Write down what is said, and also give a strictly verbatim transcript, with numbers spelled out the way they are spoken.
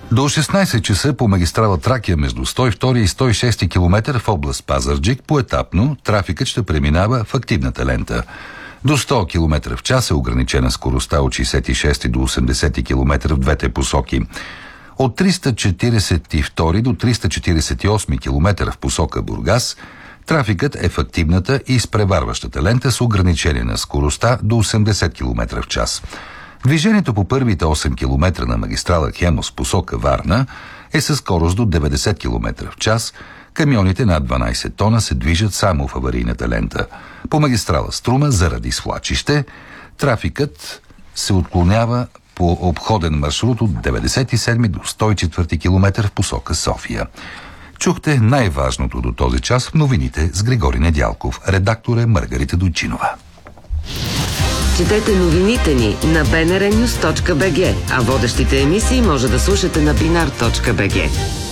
До шестнайсет часа по магистрала Тракия между сто и втори и сто и шести километър в област Пазарджик поетапно трафикът ще преминава в активната лента. До сто километра в час е ограничена скоростта от шейсет и шести до осемдесети километра в двете посоки. От триста четиридесет и втори до триста четиридесет и осми километър в посока Бургас трафикът е в активната и изпреварващата лента с ограничение на скоростта до осемдесет километра в час. Движението по първите осем километра на магистрала Хемус в посока Варна е със скорост до деветдесет километра в час. Камионите над дванайсет тона се движат само в аварийната лента. По магистрала Струма, заради свлачище, трафикът се отклонява по обходен маршрут от деветдесет и седми до сто и четвърти километър в посока София. Чухте най-важното до този час в новините с Григори Недялков. Редактор е Маргарита Дойчинова. Четете новините ни на би ен ар нюз точка би джи, а водещите емисии може да слушате на бинар точка би джи.